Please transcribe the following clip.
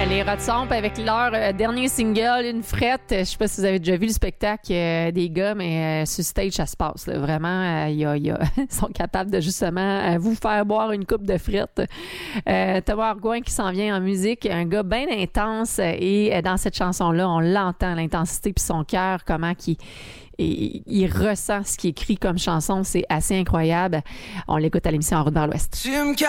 Les Rotsomp avec leur dernier single, Une frette. Je sais pas si vous avez déjà vu le spectacle des gars, mais sur stage, ça se passe. Là. Vraiment, ils sont capables de justement vous faire boire une coupe de frites. Thomas Argoin qui s'en vient en musique, un gars bien intense. Et dans cette chanson-là, on l'entend, l'intensité puis son cœur, comment il ressent ce qui est écrit comme chanson. C'est assez incroyable. On l'écoute à l'émission En route vers l'Ouest.